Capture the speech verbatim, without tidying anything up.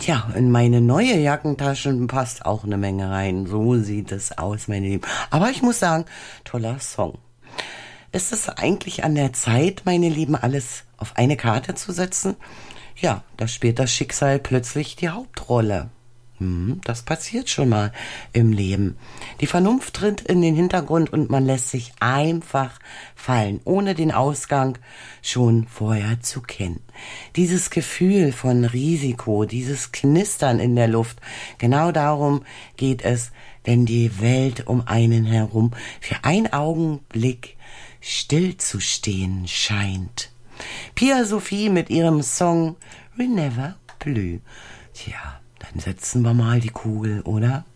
Ja, in meine neue Jackentaschen passt auch eine Menge rein. So sieht es aus, meine Lieben. Aber ich muss sagen, toller Song. Ist es eigentlich an der Zeit, meine Lieben, alles auf eine Karte zu setzen? Ja, da spielt das Schicksal plötzlich die Hauptrolle. Hm, das passiert schon mal im Leben. Die Vernunft tritt in den Hintergrund und man lässt sich einfach fallen, ohne den Ausgang schon vorher zu kennen. Dieses Gefühl von Risiko, dieses Knistern in der Luft, genau darum geht es, wenn die Welt um einen herum für einen Augenblick stillzustehen scheint. Pia Sophie mit ihrem Song We Never Blue. Tja, dann setzen wir mal die Kugel, oder?